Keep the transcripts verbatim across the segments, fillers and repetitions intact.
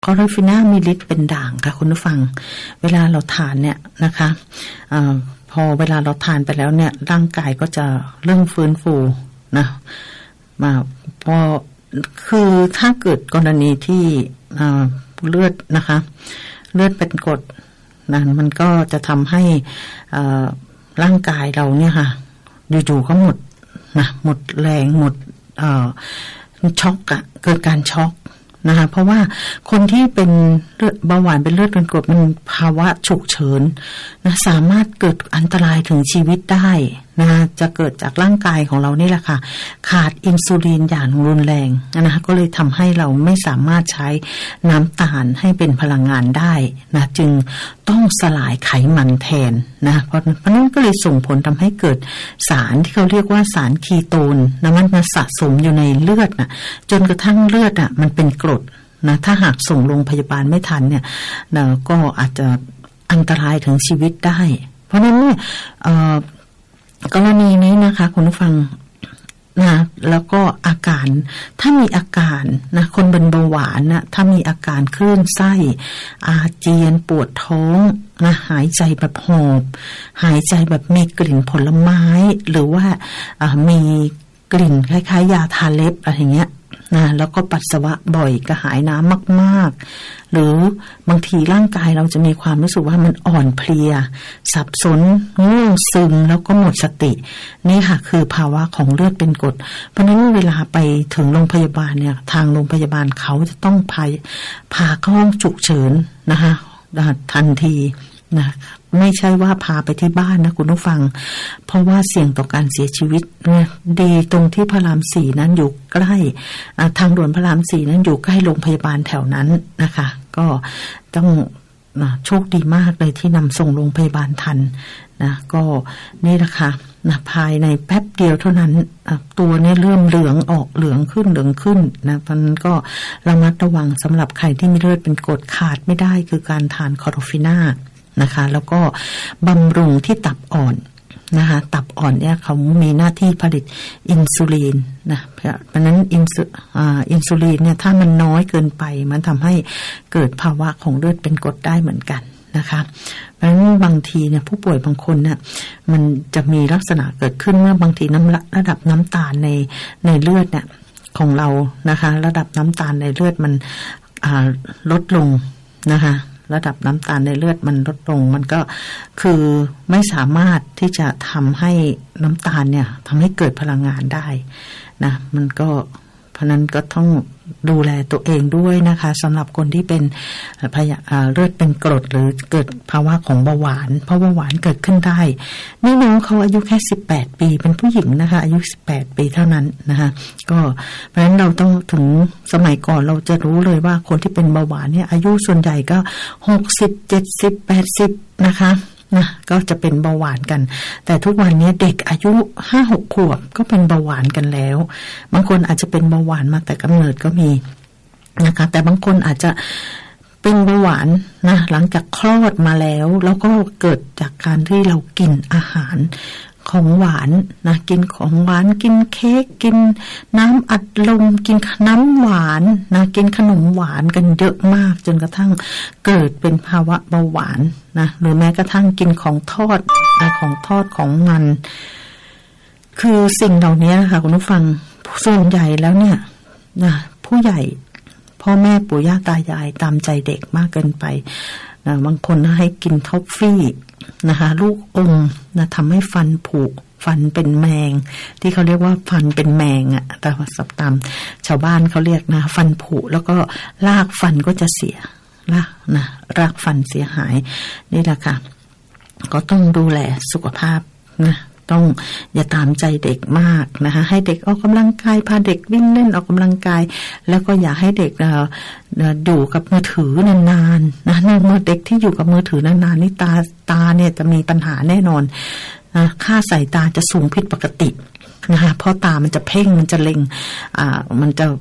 คอโรฟิน่ามีฤทธิ์เป็นด่างค่ะคุณผู้ฟังเวลาเราทานเนี่ยนะคะเอ่อพอเวลาเราทานไปแล้วเนี่ยร่างกายก็จะเริ่มฟื้นฟูนะมาพอคือถ้าเกิดกรณีที่เอ่อเลือดนะคะเลือดเป็นกรดนะมันก็จะทำให้เอ่อร่างกายเราเนี่ยค่ะอยู่ๆก็หมดนะหมดแรงหมดเอ่อช็อกอะเกิดการช็อกนะคะเพราะว่าคนที่เป็นเลือดเบาหวานเป็นเลือดเป็นกรดมันภาวะฉุกเฉินนะสามารถเกิดอันตรายถึงชีวิตได้นะจะเกิดจากร่างกายของเรานี่แหละค่ะขาดอินซูลินอย่างรุนแรงนะคะก็เลยทำให้เราไม่สามารถใช้น้ำตาลให้เป็นพลังงานได้นะจึงต้องสลายไขมันแทนนะเพราะเพราะนั้นก็เลยส่งผลทำให้เกิดสารที่เขาเรียกว่าสารคีโตนนะมันมาสะสมอยู่ในเลือดนะจนกระทั่งเลือดอ่ะมันเป็นกรดนะถ้าหากส่งโรงพยาบาลไม่ทันเนี่ยนะก็อาจจะอันตรายถึงชีวิตได้เพราะฉะนั้นเนี่ยกรณีนี้นะคะคุณผู้ฟังนะแล้วก็อาการถ้ามีอาการนะคนเป็นเบาหวานนะถ้ามีอาการคลื่นไส้อาเจียนปวดท้องนะหายใจแบบหอบหายใจแบบมีกลิ่นผลไม้หรือว่ามีกลิ่นคล้ายๆยาทาเล็บอะไรอย่างเงี้ยนะแล้วก็ปัสสาวะบ่อยกระหายน้ำมากๆหรือบางทีร่างกายเราจะมีความรู้สึกว่ามันอ่อนเพลียสับสนง่วงซึมแล้วก็หมดสตินี่ค่ะคือภาวะของเลือดเป็นกรดเพราะฉะนั้นเวลาไปถึงโรงพยาบาลเนี่ยทางโรงพยาบาลเขาจะต้องพาพาเข้าห้องฉุกเฉินนะคะทันทีนะไม่ใช่ว่าพาไปที่บ้านนะคุณผู้ฟังเพราะว่าเสี่ยงต่อการเสียชีวิตนะดีตรงที่พระรามสี่นั้นอยู่ใกล้ทางด่วนพระรามสี่นั้นอยู่ใกล้โรงพยาบาลแถวนั้นนะคะก็ต้องนะโชคดีมากเลยที่นำส่งโรงพยาบาลทันนะก็นี่แหละค่ะนะภายในแป๊บเดียวเท่านั้นตัวนี้เริ่มเหลืองออกเหลืองขึ้นเหลืองขึ้นนะเพราะนั้นก็ระมัดระวังสำหรับใครที่มีเลือดเป็นกรดขาดไม่ได้คือการทานคอโรฟิน่านะคะแล้วก็บำรุงที่ตับอ่อนนะคะตับอ่อนเนี่ยเขามีหน้าที่ผลิตอินซูลินนะเพราะนั้นอินซูอ่าอินซูลินเนี่ยถ้ามันน้อยเกินไปมันทำให้เกิดภาวะของเลือดเป็นกรดได้เหมือนกันนะคะเพราะฉะนั้นบางทีเนี่ยผู้ป่วยบางคนเนี่ยมันจะมีลักษณะเกิดขึ้นเมื่อบางทีน้ำระดับน้ำตาลในในเลือดเนี่ยของเรานะคะระดับน้ำตาลในเลือดมันอ่าลดลงนะคะระดับน้ำตาลในเลือดมันลดลงมันก็คือไม่สามารถที่จะทำให้น้ำตาลเนี่ยทำให้เกิดพลังงานได้นะมันก็เพราะนั้นก็ต้องดูแลตัวเองด้วยนะคะสำหรับคนที่เป็นเลือดเป็นกรดหรือเกิดภาวะของเบาหวานเพราะเบาหวานเกิดขึ้นได้นี่น้องเขาอายุแค่สิบแปดปีเป็นผู้หญิงนะคะอายุสิบแปดปีเท่านั้นนะคะก็เพราะฉะนั้นเราต้องถึงสมัยก่อนเราจะรู้เลยว่าคนที่เป็นเบาหวานเนี่ยอายุส่วนใหญ่ก็หกสิบ เจ็ดสิบ แปดสิบนะคะนะก็จะเป็นเบาหวานกันแต่ทุกวันนี้เด็กอายุ ห้าหก ขวบก็เป็นเบาหวานกันแล้วบางคนอาจจะเป็นเบาหวานมาแต่กำเนิดก็มีนะคะแต่บางคนอาจจะเป็นเบาหวานนะหลังจากคลอดมาแล้วแล้วก็เกิดจากการที่เรากินอาหารของหวานนะกินของหวานกินเค้กกินน้ำอัดลมกินน้ำหวานนะกินขนมหวานกันเยอะมากจนกระทั่งเกิดเป็นภาวะเบาหวานนะหรือแม้กระทั่งกินของทอดนะของทอดของมันคือสิ่งเหล่านี้ค่ะคุณผู้ฟังส่วนใหญ่แล้วเนี่ยนะผู้ใหญ่พ่อแม่ปู่ย่าตายายตามใจเด็กมากเกินไปนะบางคนให้กินท็อฟฟี่นะคะลูกอมนะทำให้ฟันผุฟันเป็นแมงที่เขาเรียกว่าฟันเป็นแมงอ่ะแต่สับตามชาวบ้านเขาเรียกนะฟันผุแล้วก็รากฟันก็จะเสียละนะรากฟันเสียหายนี่แหละค่ะก็ต้องดูแลสุขภาพนะต้องอย่าตามใจเด็กมากนะคะให้เด็กออกกำลังกายพาเด็กวิ่งเล่นออกกำลังกายแล้วก็อย่าให้เด็กอยู่กับมือถือนานๆนะเมื่อเด็กที่อยู่กับมือถือนานๆนี่ตาตาเนี่ยจะมีปัญหาแน่นอนนะค่าสายตาจะสูงผิดปกตินะคะเพราะตามันจะเพ่งมันจะเล็งอ่ามันจะเพ่ง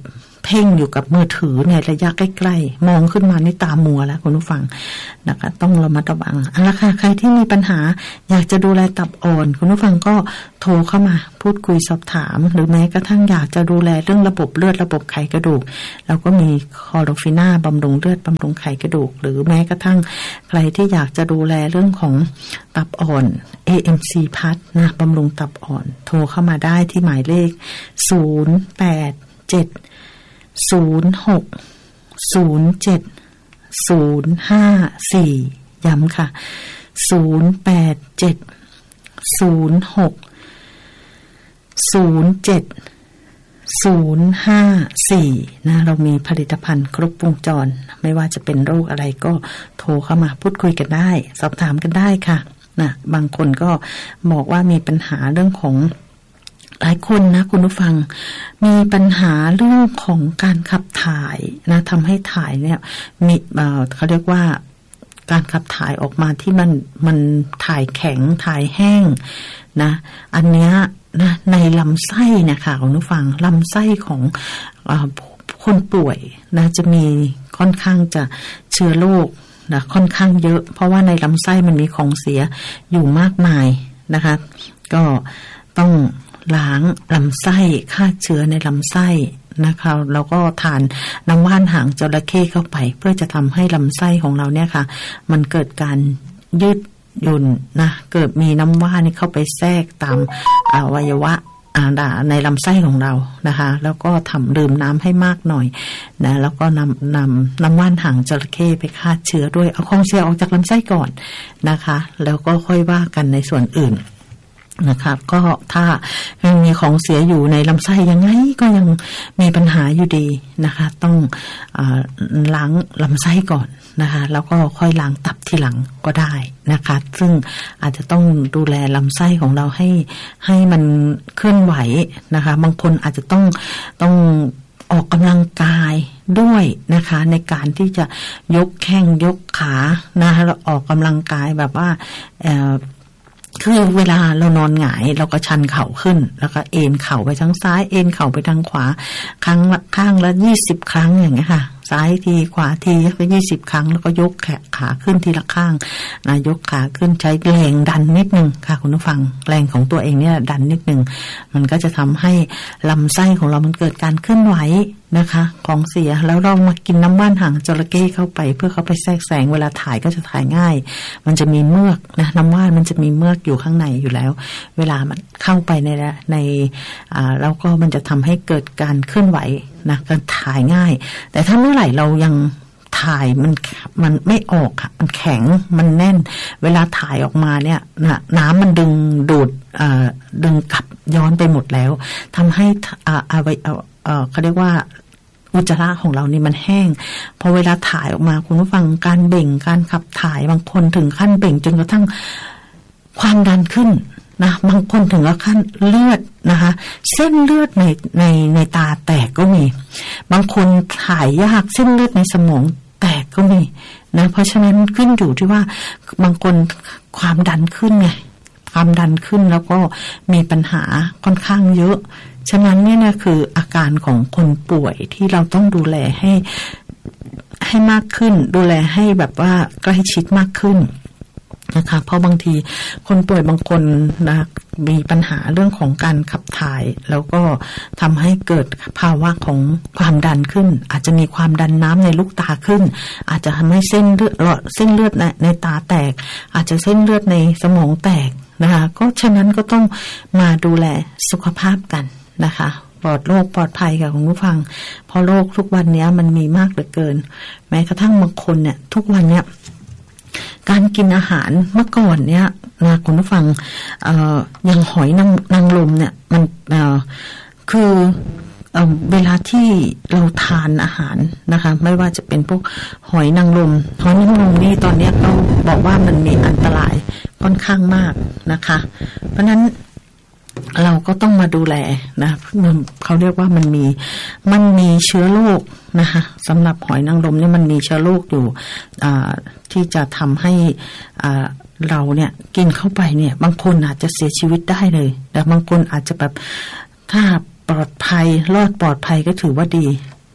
พ่งอยู่กับมือถือในระยะใกล้ๆมองขึ้นมานี่ตามัวแล้วคุณผู้ฟังนะคะต้องระมัดระวังเอาละค่ะใครที่มีปัญหาอยากจะดูแลตับอ่อนคุณผู้ฟังก็โทรเข้ามาพูดคุยสอบถามหรือแม้กระทั่งอยากจะดูแลเรื่องระบบเลือดระบบไขกระดูกเราก็มีคอโรฟิน่าบำรุงเลือดบำรุงไขกระดูกหรือแม้กระทั่งใครที่อยากจะดูแลเรื่องของตับอ่อน เอ เอ็ม ซี พัทนะบำรุงตับอ่อนโทรเข้ามาได้ที่หมายเลขศูนย์ แปด เจ็ด ศูนย์ หก ศูนย์ เจ็ด ศูนย์ ห้า สี่ย้ำค่ะศูนย์ แปด เจ็ด ศูนย์ หก ศูนย์ เจ็ด ศูนย์ ห้า สี่นะเรามีผลิตภัณฑ์ครบวงจรไม่ว่าจะเป็นโรคอะไรก็โทรเข้ามาพูดคุยกันได้สอบถามกันได้ค่ะนะบางคนก็บอกว่ามีปัญหาเรื่องของหลายคนนะคุณผู้ฟังมีปัญหาเรื่องของการขับถ่ายนะทำให้ถ่ายเนี่ยมีเอ่อเขาเรียกว่าการขับถ่ายออกมาที่มันมันถ่ายแข็งถ่ายแห้งนะอันเนี้ยนะในลำไส้นะคะคุณผู้ฟังลำไส้ของเอ่อคนป่วยนะจะมีค่อนข้างจะเชื้อโรคนะค่อนข้างเยอะเพราะว่าในลำไส้มันมีของเสียอยู่มากมายนะคะก็ต้องล้างลำไส้ฆ่าเชื้อในลำไส้นะคะแล้วก็ทานน้ำว่านหางจระเข้เข้าไปเพื่อจะทำให้ลำไส้ของเราเนี่ยค่ะมันเกิดการยืดหยุ่นนะเกิดมีน้ำว่านนี่เข้าไปแทรกตามอวัยวะในลำไส้ของเรานะคะแล้วก็ทำดื่มน้ำให้มากหน่อยนะแล้วก็นำนำน้ำว่านหางจระเข้ไปฆ่าเชื้อด้วยเอาของเสียออกจากลำไส้ก่อนนะคะแล้วก็ค่อยว่ากันในส่วนอื่นนะครับก็ถ้ายังมีของเสียอยู่ในลำไส้ยังไงก็ยังมีปัญหาอยู่ดีนะคะต้องอ่าล้างลำไส้ก่อนนะคะแล้วก็ค่อยล้างตับทีหลังก็ได้นะคะซึ่งอาจจะต้องดูแลลำไส้ของเราให้ให้มันเคลื่อนไหวนะคะบางคนอาจจะต้องต้องออกกำลังกายด้วยนะคะในการที่จะยกแข้งยกขานะคะแล้วออกกำลังกายแบบว่าเอ่อคือเวลาเรานอนหงายเราก็ชันเข่าขึ้นแล้วก็เอ็นเข่าไปทางซ้ายเอ็นเข่าไปทางขวาครั้งละข้างละยี่สิบครั้งอย่างเงี้ยค่ะซ้ายทีขวาทีก็ยี่สิบครั้งแล้วก็ยกขาขึ้นทีละข้างนะยกขาขึ้นใช้แรงดันนิดนึงค่ะคุณผู้ฟังแรงของตัวเองเนี่ยดันนิดนึงมันก็จะทำให้ลำไส้ของเรามันเกิดการเคลื่อนไหวนะคะของเสียแล้วเรามากินน้ำว่านหางจระเข้เข้าไปเพื่อเข้าไปแทรกแซงเวลาถ่ายก็จะถ่ายง่ายมันจะมีเมือกนะน้ำว่านมันจะมีเมือกอยู่ข้างในอยู่แล้วเวลามันเข้าไปในในอ่าแล้วก็มันจะทำให้เกิดการเคลื่อนไหวนะการถ่ายง่ายแต่ถ้าเมื่อไหร่เรายังถ่ายมันมันไม่ออกค่ะมันแข็งมันแน่นเวลาถ่ายออกมาเนี่ยนะน้ำมันดึงดูดอ่าดึงกลับย้อนไปหมดแล้วทำให้อ่าเอาไว้เอ่อเขาเรียกว่าอุจจาระของเรานี่มันแห้งพอเวลาถ่ายออกมาคุณผู้ฟังการเบ่งการขับถ่ายบางคนถึงขั้นเบ่งจนกระทั่งความดันขึ้นนะบางคนถึงกับขั้นเลือดนะคะเส้นเลือดในในในตาแตกก็มีบางคนถ่ายยากเส้นเลือดในสมองแตกก็มีนะเพราะฉะนั้นขึ้นอยู่ที่ว่าบางคนความดันขึ้นไงความดันขึ้นแล้วก็มีปัญหาค่อนข้างเยอะฉะนั้นเนี่ยนะคืออาการของคนป่วยที่เราต้องดูแลให้ให้มากขึ้นดูแลให้แบบว่าใกล้ชิดมากขึ้นนะคะเพราะบางทีคนป่วยบางคนนะมีปัญหาเรื่องของการขับถ่ายแล้วก็ทำให้เกิดภาวะของความดันขึ้นอาจจะมีความดันน้ำในลูกตาขึ้นอาจจะทำให้เส้นเลือดเส้นเลือดในในตาแตกอาจจะเส้นเลือดในสมองแตกนะคะก็ฉะนั้นก็ต้องมาดูแลสุขภาพกันนะคะปลอดโรคปลอดภัยกับคุณผู้ฟังเพราะโรคทุกวันนี้มันมีมากเหลือเกินแม้กระทั่งบางคนเนี่ยทุกวันเนี้ยการกินอาหารเมื่อก่อนเนี่ยนะคุณผู้ฟังเอ่ออย่างหอยนางนางรมเนี่ยมันเอ่อคือเอ่อเวลาที่เราทานอาหารนะคะไม่ว่าจะเป็นพวกหอยนางรมหอยนางรมนี่ตอนนี้เขาบอกว่ามันมีอันตรายค่อนข้างมากนะคะเพราะนั้นเราก็ต้องมาดูแลนะเขาเรียกว่ามันมีมันมีเชื้อโรคนะคะสำหรับหอยนางรมเนี่ยมันมีเชื้อโรคอยู่ที่จะทำให้เราเนี่ยกินเข้าไปเนี่ยบางคนอาจจะเสียชีวิตได้เลยแต่บางคนอาจจะแบบถ้าปลอดภัยรอดปลอดภัยก็ถือว่าดีเพ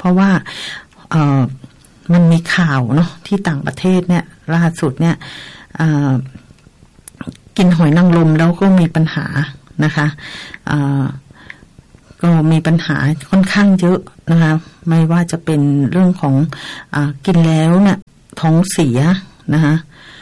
ราะว่าเอ่อมันมีข่าวเนาะที่ต่างประเทศเนี่ยล่าสุดเนี่ยเอ่อกินหอยนางรมแล้วก็มีปัญหานะคะเอ่อก็มีปัญหาค่อนข้างเยอะนะคะไม่ว่าจะเป็นเรื่องของอ่ากินแล้วเนี่ยท้องเสียนะคะ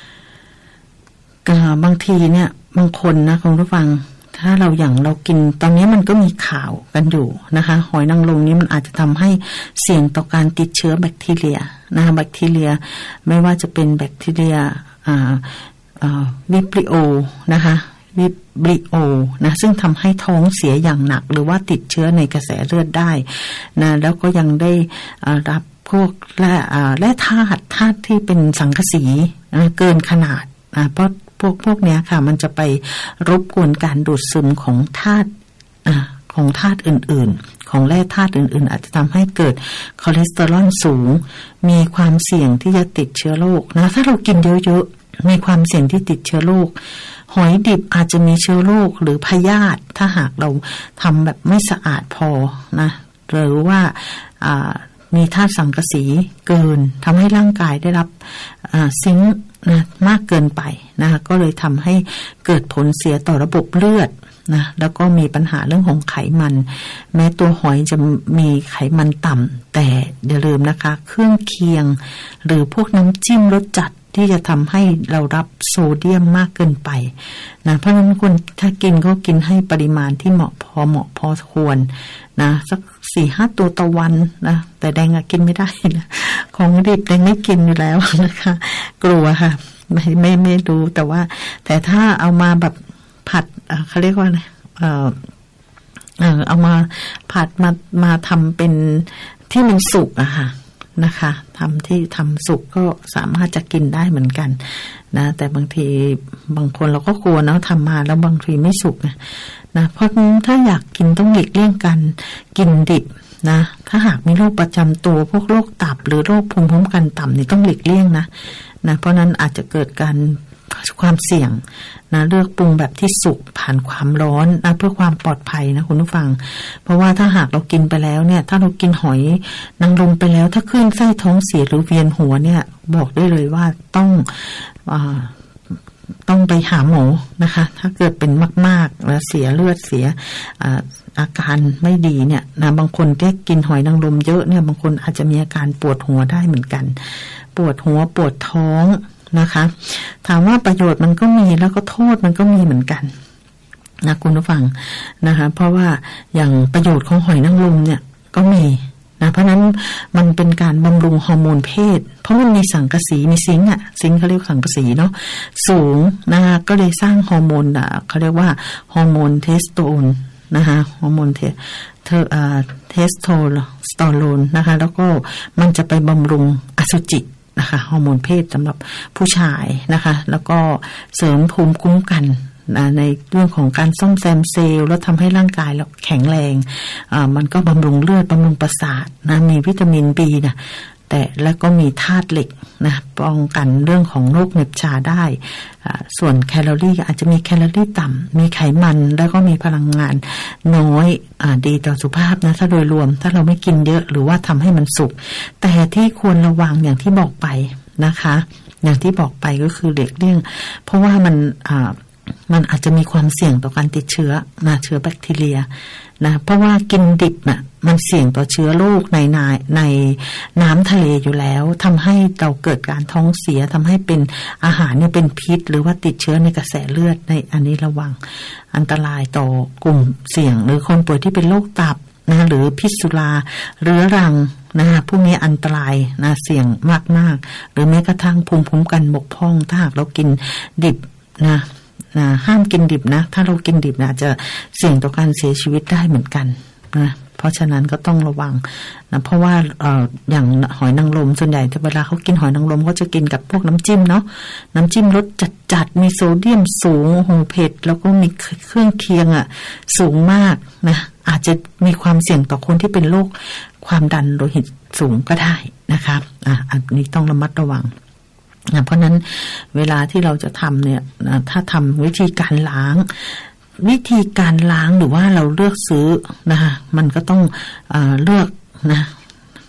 บางทีเนี่ยบางคนนะคุณผู้ฟังถ้าเราอย่างเรากินตอนนี้มันก็มีข่าวกันอยู่นะคะหอยนางรมนี้มันอาจจะทำให้เสี่ยงต่อการติดเชื้อแบคทีเรียนะคะแบคทีเรียไม่ว่าจะเป็นแบคทีเรียอ่าอ่าวิบริโอนะคะวิบริโอนะซึ่งทำให้ท้องเสียอย่างหนักหรือว่าติดเชื้อในกระแสเลือดได้นะแล้วก็ยังได้รับพวกแร่แร่ธาตุธาตุที่เป็นสังกะสีนะเกินขนาดนะเพราะพวกพวกนี้ค่ะมันจะไปรบกวนการดูดซึมของธาตุของธาตุอื่นๆของแร่ธาตุอื่นๆอาจจะทำให้เกิดคอเลสเตอรอลสูงมีความเสี่ยงที่จะติดเชื้อโรคนะถ้าเรากินเยอะๆมีความเสี่ยงที่ติดเชื้อโรคหอยดิบอาจจะมีเชื้อโรคหรือพยาธิถ้าหากเราทำแบบไม่สะอาดพอนะหรือว่ามีธาตุสังกะสีเกินทำให้ร่างกายได้รับซิงค์นะมากเกินไปนะคะก็เลยทำให้เกิดผลเสียต่อระบบเลือดนะแล้วก็มีปัญหาเรื่องของไขมันแม้ตัวหอยจะมีไขมันต่ำแต่อย่าลืมนะคะเครื่องเคียงหรือพวกน้ำจิ้มรสจัดที่จะทำให้เรารับโซเดียมมากเกินไปนะเพราะฉะนั้นคนถ้ากินก็กินให้ปริมาณที่เหมาะพอเหมาะพอควรนะสักสี่ห้าตัวต่อวันนะแต่แดงอะกินไม่ได้นะของดิบแดงไม่กินอยู่แล้วนะคะกลัวค่ะไม่ไม่ไม่รู้แต่ว่าแต่ถ้าเอามาแบบผัดเขาเรียกว่าอะไรเออเออเอามาผัดมามาทำเป็นที่มันสุกอะค่ะนะคะทำที่ทำสุกก็สามารถจะกินได้เหมือนกันนะแต่บางทีบางคนเราก็กลัวเนาะทำมาแล้วบางทีไม่สุกนะนะเพราะถ้าอยากกินต้องหลีกเลี่ยงกันกินดิบนะถ้าหากมีโรคประจำตัวพวกโรคตับหรือโรคภูมิคุ้มกันต่ำนี่ต้องหลีกเลี่ยงนะนะเพราะนั้นอาจจะเกิดการความเสี่ยงนะเลือกปรุงแบบที่สุกผ่านความร้อนนะเพื่อความปลอดภัยนะคุณผู้ฟังเพราะว่าถ้าหากเรากินไปแล้วเนี่ยถ้าเรากินหอยนางรมไปแล้วถ้าคลื่นไส้ท้องเสียหรือเวียนหัวเนี่ยบอกได้เลยว่าต้องอ่าต้องไปหาหมอนะคะถ้าเกิดเป็นมากๆแล้วเสียเลือดเสียอ่าอาการไม่ดีเนี่ยนะบางคนที่กินหอยนางรมเยอะเนี่ยบางคนอาจจะมีอาการปวดหัวได้เหมือนกันปวดหัวปวดท้องนะคะถามว่าประโยชน์มันก็มีแล้วก็โทษมันก็มีเหมือนกันนะคุณผู้ฟังนะคะเพราะว่าอย่างประโยชน์ของหอยนางรมเนี่ยก็มีนะเพราะนั้นมันเป็นการบำรุงฮอร์โมนเพศเพราะมันมีสังกะสีมีซิงค์อ่ะซิงค์เขาเรียกสังกะสีเนาะสูงนะคะก็เลยสร้างฮอร์โมนอ่ะเขาเรียกว่าฮอร์โมนเทสโทสเตอโรนนะคะฮอร์โมนเทเธออ่าเทสโทสเตอโรนนะคะแล้วก็มันจะไปบำรุงอสุจินะคะฮอร์โมนเพศสำหรับผู้ชายนะคะแล้วก็เสริมภูมิคุ้มกันนะในเรื่องของการซ่อมแซมเซลล์แล้วทำให้ร่างกายเราแข็งแรงอ่ามันก็บำรุงเลือดบำรุงประสาทนะมีวิตามิน B นะแต่แล้วก็มีธาตุเหล็กนะป้องกันเรื่องของโรคเหน็บชาได้อ่าส่วนแคลอรี่อาจจะมีแคลอรี่ต่ำมีไขมันแล้วก็มีพลังงานน้อยอ่าดีต่อสุขภาพนะถ้าโดยรวมถ้าเราไม่กินเยอะหรือว่าทำให้มันสุกแต่ที่ควรระวังอย่างที่บอกไปนะคะอย่างที่บอกไปก็คือหลีกเลี่ยงเพราะว่ามันอ่ามันอาจจะมีความเสี่ยงต่อการติดเชื้อนะเชื้อแบคทีเรียนะเพราะว่ากินดิบน่ะมันเสี่ยงต่อเชื้อโรคในนาในน้ำทะเลอยู่แล้วทำให้เราเกิดการท้องเสียทำให้เป็นอาหารเนี่ยเป็นพิษหรือว่าติดเชื้อในกระแสเลือดในอันนี้ระวังอันตรายต่อกลุ่มเสี่ยงหรือคนป่วยที่เป็นโรคตับนะหรือพิษสุราเรื้อรังนะคะพวกนี้อันตรายนะเสี่ยงมากๆหรือแม้กระทั่งภูมิคุ้มกันบกพร่องถ้าหากเรากินดิบนะนะห้ามกินดิบนะถ้าเรากินดิบนะจะเสี่ยงต่อการเสียชีวิตได้เหมือนกันนะเพราะฉะนั้นก็ต้องระวังนะเพราะว่าเอ่ออย่างหอยนางรมส่วนใหญ่เวลาเขากินหอยนางรมเขาจะกินกับพวกน้ำจิ้มเนาะน้ำจิ้มรสจัดๆมีโซเดียมสูงโหเผ็ดแล้วก็มีเครื่องเคียงอ่ะสูงมากนะอาจจะมีความเสี่ยงต่อคนที่เป็นโรคความดันโลหิตสูงก็ได้นะครับอ่ะอันนี้ต้องระมัดระวังนะเพราะนั้นเวลาที่เราจะทำเนี่ยนะถ้าทำวิธีการล้างวิธีการล้างหรือว่าเราเลือกซื้อนะคะมันก็ต้องเอ่อเลือกนะ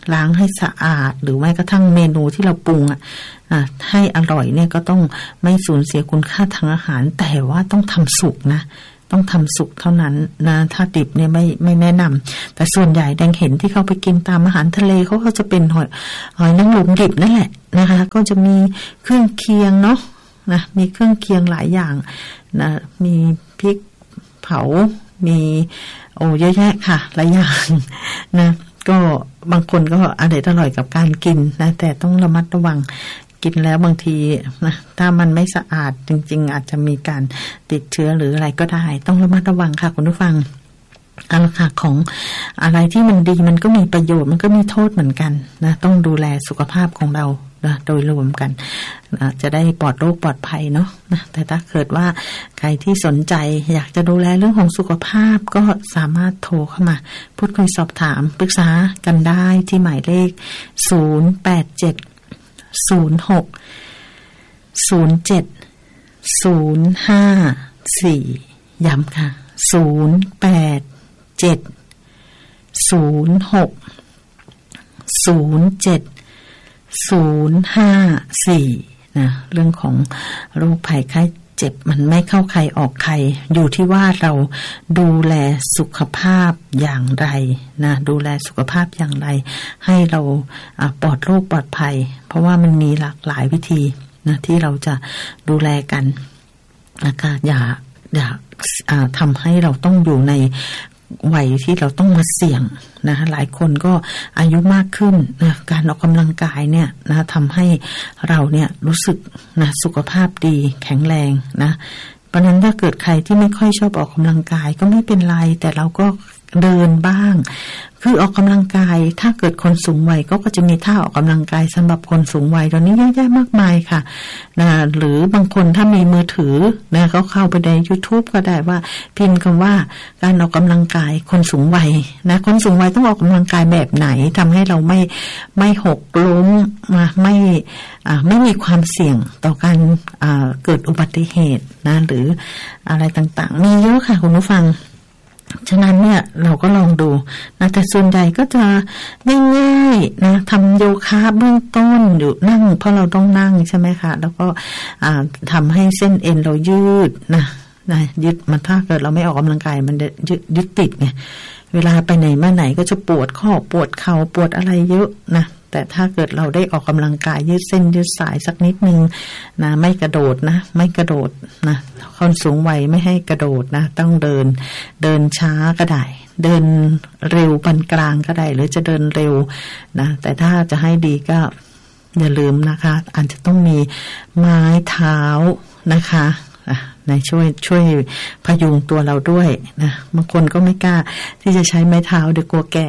ล้างให้สะอาดหรือแม้กระทั่งเมนูที่เราปรุงอ่ะให้อร่อยเนี่ยก็ต้องไม่สูญเสียคุณค่าทางอาหารแต่ว่าต้องทำสุกนะต้องทำสุกเท่านั้นนะถ้าดิบเนี่ยไม่ไม่แนะนำแต่ส่วนใหญ่แดงเห็นที่เขาไปกินตามอาหารทะเลเขาก็จะเป็นหอยหอยนางรมดิบนั่นแหละนะคะก็จะมีเครื่องเคียงเนาะนะมีเครื่องเคียงหลายอย่างนะมีพริกเผามีโอ้เยอะแยะค่ะหลายอย่างนะก็บางคนก็อร่อยอร่อยกับการกินนะแต่ต้องระมัดระวังกินแล้วบางทีนะถ้ามันไม่สะอาดจริงๆอาจจะมีการติดเชื้อหรืออะไรก็ได้ต้องระมัดระวังค่ะคุณผู้ฟังเอาละค่ะของอะไรที่มันดีมันก็มีประโยชน์มันก็มีโทษเหมือนกันนะต้องดูแลสุขภาพของเรานะโดยรวมกันนะจะได้ปลอดโรคปลอดภัยเนาะนะแต่ถ้าเกิดว่าใครที่สนใจอยากจะดูแลเรื่องของสุขภาพก็สามารถโทรเข้ามาพูดคุยสอบถามปรึกษากันได้ที่หมายเลขศูนย์ แปด เจ็ด ศูนย์ หก ศูนย์ เจ็ด ศูนย์ ห้า สี่ย้ำค่ะศูนย์ แปด เจ็ด ศูนย์ หก ศูนย์ เจ็ด ศูนย์ ห้า สี่นะเรื่องของโรคภัยไข้เจ็บมันไม่เข้าใครออกใครอยู่ที่ว่าเราดูแลสุขภาพอย่างไรนะดูแลสุขภาพอย่างไรให้เราปลอดโรคปลอดภัยเพราะว่ามันมีหลากหลายวิธีนะที่เราจะดูแลกันนะคะอย่าอย่าทำให้เราต้องอยู่ในวัยที่เราต้องมาเสี่ยงนะหลายคนก็อายุมากขึ้นนะการออกกำลังกายเนี่ยนะทำให้เราเนี่ยรู้สึกนะสุขภาพดีแข็งแรงนะเพราะนั้นถ้าเกิดใครที่ไม่ค่อยชอบออกกำลังกายก็ไม่เป็นไรแต่เราก็เดินบ้างคือออกกำลังกายถ้าเกิดคนสูงวัยก็จะมีท่าออกกำลังกายสำหรับคนสูงวัยตอนนี้เยอะแยะมากมายค่ะนะหรือบางคนถ้ามีมือถือนะเขาเข้าไปใน YouTube ก็ได้ว่าพิมพ์คำว่าการออกกำลังกายคนสูงวัยนะคนสูงวัยต้องออกกำลังกายแบบไหนทำให้เราไม่ไม่หกล้มมาไม่อ่าไม่มีความเสี่ยงต่อการอ่าเกิดอุบัติเหตุนะหรืออะไรต่างๆมีเยอะค่ะคุณผู้ฟังฉะนั้นเนี่ยเราก็ลองดูนะแต่ส่วนใหญ่ก็จะง่ายๆนะทำโยคะเบื้องต้นอยู่นั่งเพราะเราต้องนั่งใช่ไหมคะแล้วก็อ่าทำให้เส้นเอ็นเรายืดนะนะยึดมันถ้าเกิดเราไม่ออกกำลังกายมันจะยึดยึดติดไงเวลาไปไหนมาไหนก็จะปวดข้อปวดเข่าปวดอะไรเยอะนะแต่ถ้าเกิดเราได้ออกกำลังกายยืดเส้นยืดสายสักนิดนึงนะไม่กระโดดนะไม่กระโดดนะคนสูงวัยไม่ให้กระโดดนะต้องเดินเดินช้าก็ได้เดินเร็วปานกลางก็ได้หรือจะเดินเร็วนะแต่ถ้าจะให้ดีก็อย่าลืมนะคะอาจจะต้องมีไม้เท้านะคะในช่วยช่วยพยุงตัวเราด้วยนะบางคนก็ไม่กล้าที่จะใช้ไม้เท้าเดี๋ยวกลัวแก่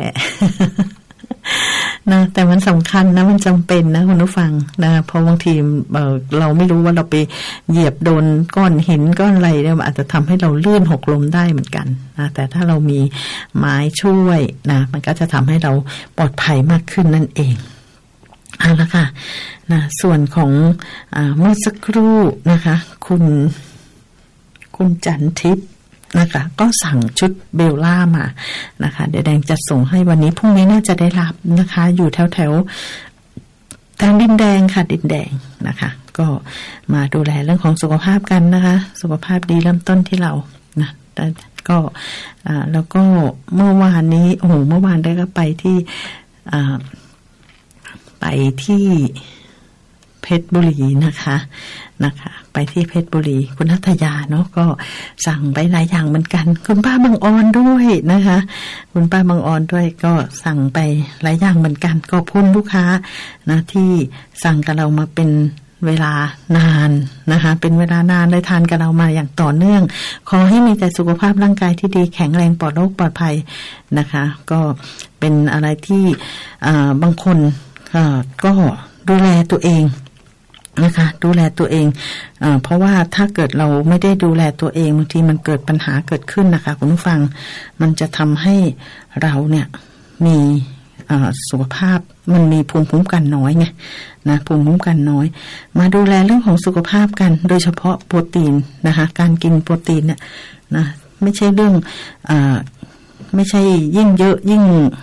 นะแต่มันสำคัญนะมันจำเป็นนะคุณผู้ฟังนะเพราะบางทีเอ่อเราไม่รู้ว่าเราไปเหยียบโดนก้อนหินก้อนอะไรเนี่ยอาจจะทำให้เราลื่นหกล้มได้เหมือนกันนะแต่ถ้าเรามีไม้ช่วยนะมันก็จะทำให้เราปลอดภัยมากขึ้นนั่นเองเอาละค่ะนะส่วนของอ่าเมื่อสักครู่นะคะคุณคุณจันทิพย์นะคะก็สั่งชุดเบลล่ามานะคะเดี๋ยวแดงจะส่งให้วันนี้พรุ่งนี้น่าจะได้รับนะคะอยู่แถวแถวทางดินแดงค่ะดินแดงนะคะก็มาดูแลเรื่องของสุขภาพกันนะคะสุขภาพดีเริ่มต้นที่เรานะก็อ่าแล้วก็เมื่อวานนี้โอ้โหเมื่อวานได้ก็ไปที่อ่าไปที่เพชรบุรีนะคะนะคะไปที่เพชรบุรีคุณนัทยาเนาะก็สั่งไปหลายอย่างเหมือนกันคุณป้าบางออนด้วยนะคะคุณป้าบางออนด้วยก็สั่งไปหลายอย่างเหมือนกันก็พุ่นลูกค้านะที่สั่งกับเรามาเป็นเวลานานนะคะเป็นเวลานานได้ทานกับเรามาอย่างต่อเนื่องขอให้มีแต่สุขภาพร่างกายที่ดีแข็งแรงปลอดโรคปลอดภัยนะคะก็เป็นอะไรที่อ่าบางคนก็ดูแลตัวเองนะคะดูแลตัวเองเอ่อเพราะว่าถ้าเกิดเราไม่ได้ดูแลตัวเองบางทีมันเกิดปัญหาเกิดขึ้นนะคะคุณผู้ฟังมันจะทำให้เราเนี่ยมีสุขภาพมันมีภูมิคุ้มกันน้อยไงนะภูมิคุ้มกันน้อยมาดูแลเรื่องของสุขภาพกันโดยเฉพาะโปรตีนนะคะการกินโปรตีนเนี่ยนะไม่ใช่เรื่องอ่าไม่ใช่ยิ่งเยอะยิ่ง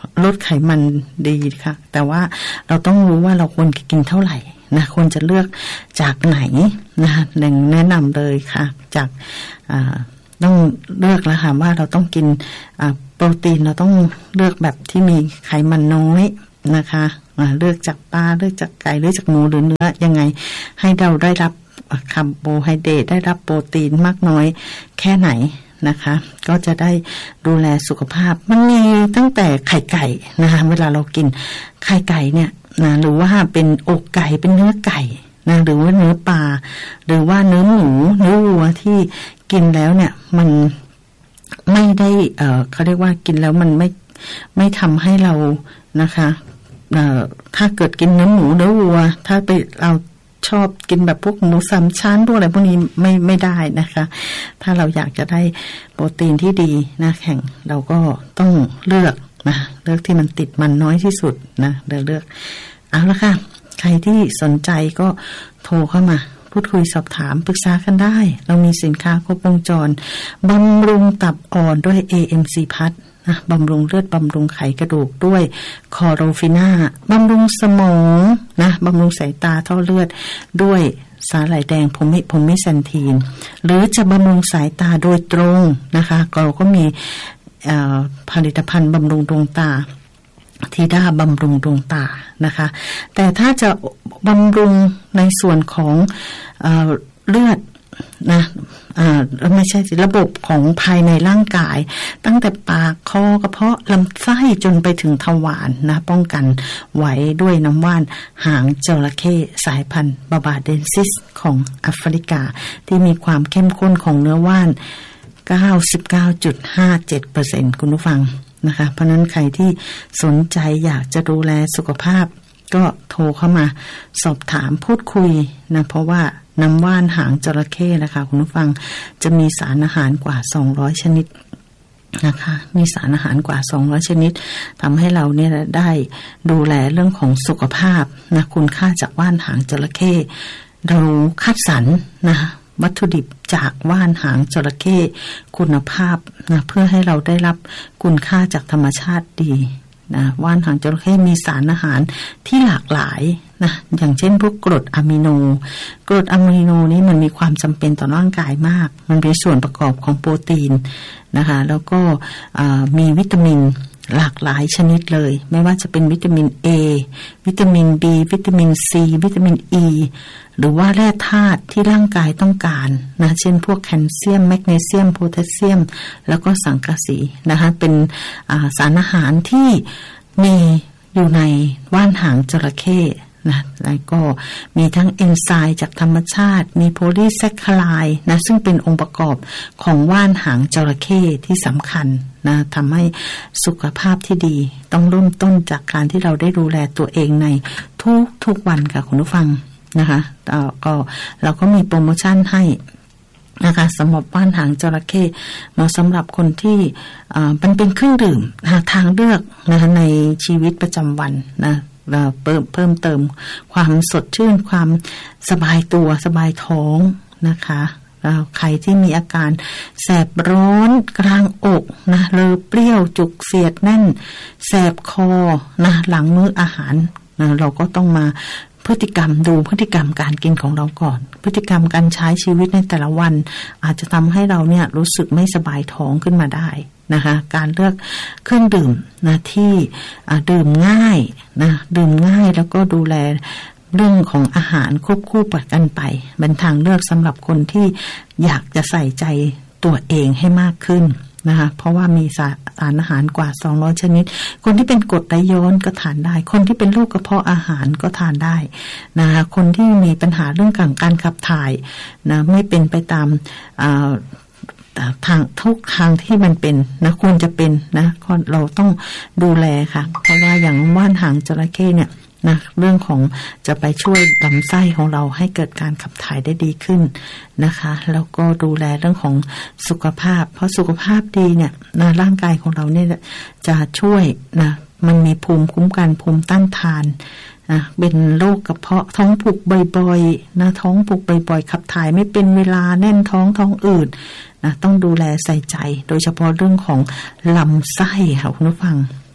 ลดไขมันดีค่ะแต่ว่าเราต้องรู้ว่าเราควรกินเท่าไหร่นะควรจะเลือกจากไหนนะคะหนึ่งแนะนำเลยค่ะจากอ่าต้องเลือกแล้วค่ะว่าเราต้องกินอ่าโปรตีนเราต้องเลือกแบบที่มีไขมันน้อยนะคะเลือกจากปลาเลือกจากไก่เลือกจากหมูหรือเนื้อยังไงให้เราได้รับคาร์โบไฮเดรตได้รับโปรตีนมากน้อยแค่ไหนนะคะก็จะได้ดูแลสุขภาพมันมีตั้งแต่ไข่ไก่นะคะเวลาเรากินไข่ไก่เนี่ยนะหรือว่าเป็นอกไก่เป็นเนื้อไก่นะหรือว่าเนื้อปลาหรือว่าเนื้อหมูเนื้อวัวที่กินแล้วเนี่ยมันไม่ได้เอ่อเขาเรียกว่ากินแล้วมันไม่ไม่ทำให้เรานะคะเอ่อถ้าเกิดกินเนื้อหมูเนื้อวัวถ้าไปเราชอบกินแบบพวกหมูสามชั้นพวกอะไรพวกนี้ไม่ไม่ได้นะคะถ้าเราอยากจะได้โปรตีนที่ดีนะแข่งเราก็ต้องเลือกนะเลือกที่มันติดมันน้อยที่สุดนะเลือกเลือกเอาละค่ะใครที่สนใจก็โทรเข้ามาพูดคุยสอบถามปรึกษากันได้เรามีสินค้าครบวงจรบำรุงตับอ่อนด้วย เอ เอ็ม ซี พัทนะบำรุงเลือดบำรุงไขกระดูกด้วยคอโรฟิน่าบำรุงสมองนะบำรุงสายตาท่อเลือดด้วยสาหร่ายแดงพมิพมิแซนทีนหรือจะบำรุงสายตาโดยตรงนะคะเราก็มีผลิตภัณฑ์บำรุงดวงตาทีด้าบำรุงดวงตานะคะแต่ถ้าจะบำรุงในส่วนของเอ่อเลือดนะอ่าไม่ใช่ระบบของภายในร่างกายตั้งแต่ปากคอกระเพาะลำไส้จนไปถึงทวารนะป้องกันไว้ด้วยน้ำว่านหางจระเข้สายพันธุ์บาบาเดนซิสของแอฟริกาที่มีความเข้มข้นของเนื้อว่าน เก้าสิบเก้าจุดห้าเจ็ดเปอร์เซ็นต์ คุณผู้ฟังนะคะเพราะนั้นใครที่สนใจอยากจะดูแลสุขภาพก็โทรเข้ามาสอบถามพูดคุยนะเพราะว่าน้ำว่านหางจระเข้นะคะคุณผู้ฟังจะมีสารอาหารกว่าสองร้อยชนิดนะคะมีสารอาหารกว่าสองร้อยชนิดทำให้เราเนี่ยได้ดูแลเรื่องของสุขภาพนะคุณค่าจากว่านหางจระเข้เราคัดสรรนะวัตถุดิบจากว่านหางจระเข้คุณภาพนะเพื่อให้เราได้รับคุณค่าจากธรรมชาติดีนะว่านหางจระเข้มีสารอาหารที่หลากหลายนะอย่างเช่นพวกกรดอะมิโนกรดอะมิโนนี้มันมีความจำเป็นต่อร่างกายมากมันเป็นส่วนประกอบของโปรตีนนะคะแล้วก็มีวิตามินหลากหลายชนิดเลยไม่ว่าจะเป็นวิตามิน A วิตามิน B วิตามิน C วิตามิน E หรือว่าแร่ธาตุที่ร่างกายต้องการนะเช่นพวกแคลเซียมแมกนีเซียมโพแทสเซียมแล้วก็สังกะสีนะคะเป็นสารอาหารที่มีอยู่ในว่านหางจระเข้นะแล้วก็มีทั้งเอนไซม์จากธรรมชาติมีโพลีแซคคาไลด์นะซึ่งเป็นองค์ประกอบของว่านหางจระเข้ที่สำคัญนะทำให้สุขภาพที่ดีต้องเริ่มต้นจากการที่เราได้ดูแลตัวเองในทุกทุกวันค่ะคุณผู้ฟังนะคะก็เราก็มีโปรโมชั่นให้นะคะสำหรับว่านหางจระเข้เหมาะสำหรับคนที่มันเป็นเครื่องดื่มทางเลือกนะคะในชีวิตประจำวันนะเพิ่มเพิ่มเติมความสดชื่นความสบายตัวสบายท้องนะคะใครที่มีอาการแสบร้อนกลางอกนะเลอเปรี้ยวจุกเสียดแน่นแสบคอนะหลังมื้ออาหารนะเราก็ต้องมาพฤติกรรมดูพฤติกรรมการกินของเราก่อนพฤติกรรมการใช้ชีวิตในแต่ละวันอาจจะทำให้เราเนี่ยรู้สึกไม่สบายท้องขึ้นมาได้นะคะการเลือกเครื่องดื่มนะที่ดื่มง่ายนะดื่มง่ายแล้วก็ดูแลเรื่องของอาหารควบคู่ไปกันไปเป็นทางเลือกสำหรับคนที่อยากจะใส่ใจตัวเองให้มากขึ้นนะคะเพราะว่ามีสารอาหารกว่าสองร้อยชนิดคนที่เป็นกรดไหลย้อนก็ทานได้คนที่เป็นโรคกระเพาะอาหารก็ทานได้นะคะคนที่มีปัญหาเรื่องการขับถ่ายนะไม่เป็นไปตามทางทุกทางที่มันเป็นนะควรจะเป็นนะเราต้องดูแลค่ะเพราะว่าอย่างว่านหางจระเข้เนี่ยนะเรื่องของจะไปช่วยลำไส้ของเราให้เกิดการขับถ่ายได้ดีขึ้นนะคะแล้วก็ดูแลเรื่องของสุขภาพเพราะสุขภาพดีเนี่ยนะร่างกายของเราเนี่ยจะช่วยนะมันมีภูมิคุ้มกันภูมิต้านทานนะเป็นโรคกระเพาะท้องผูกบ่อยๆนะท้องผูกบ่อยๆขับถ่ายไม่เป็นเวลาแน่นท้องท้องอืดนะต้องดูแลใส่ใจโดยเฉพาะเรื่องของลำไส้ค่ะคุณผู้ฟัง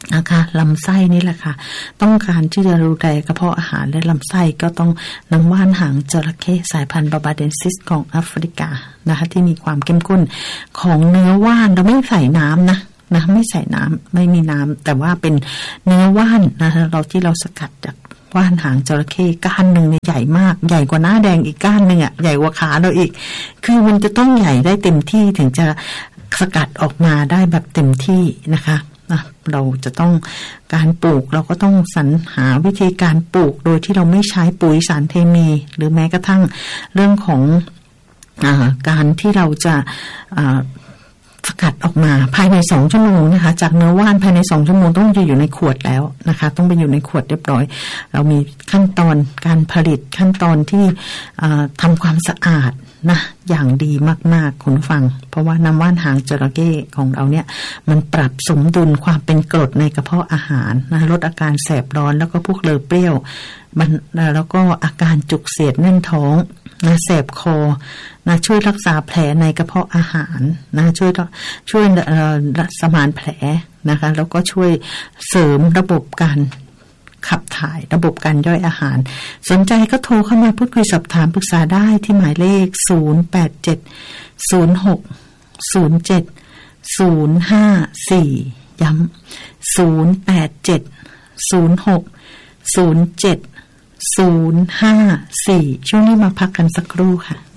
นะคะลำไส้นี่แหละค่ะต้องการที่จะดูแลกระเพาะอาหารและลำไส้ก็ต้องน้ำว่านหางจระเข้สายพันธุ์บาบาเดนซิสของแอฟริกานะคะที่มีความเข้มข้นของเนื้อว่านเราไม่ใส่น้ำนะนะไม่ใส่น้ำไม่มีน้ำแต่ว่าเป็นเนื้อว่านนะคะเราที่เราสกัดจากว่านหางจระเข้ก้านหนึ่งเนี่ยใหญ่มากใหญ่กว่าหน้าแดงอีกก้านหนึ่งอ่ะใหญ่กว่าขาเราอีกคือมันจะต้องใหญ่ได้เต็มที่ถึงจะสกัดออกมาได้แบบเต็มที่นะคะนะเราจะต้องการปลูกเราก็ต้องสรรหาวิธีการปลูกโดยที่เราไม่ใช้ปุ๋ยสารเคมีหรือแม้กระทั่งเรื่องของอ่าการที่เราจะอ่าสกัดออกมาภายในสองชั่วโมงนะคะจากเนื้อว่านภายในสองชั่วโมงต้องจะอยู่ในขวดแล้วนะคะต้องไปอยู่ในขวดเรียบร้อยเรามีขั้นตอนการผลิตขั้นตอนที่ทำความสะอาดนะอย่างดีมากๆคุณฟังเพราะว่าน้ำว่านหางจระเข้ของเราเนี่ยมันปรับสมดุลความเป็นกรดในกระเพาะอาหารนะลดอาการแสบร้อนแล้วก็พวกเลอเปรี้ยวแล้วก็อาการจุกเสียดแน่นท้องนะแสบคอนะช่วยรักษาแผลในกระเพาะอาหารนะช่วยช่วยสมานแผลนะคะแล้วก็ช่วยเสริมระบบการขับถ่ายระบบการย่อยอาหารสนใจก็โทรเข้ามาพูดคุยสอบถามปรึกษาได้ที่หมายเลขศูนย์ แปด เจ็ด ศูนย์ หก ศูนย์ เจ็ด ศูนย์ ห้า สี่ ย้ำศูนย์ แปด เจ็ด ศูนย์ หก ศูนย์ เจ็ด ศูนย์ ห้า สี่ช่วงนี้มาพักกันสักครู่ค่ะ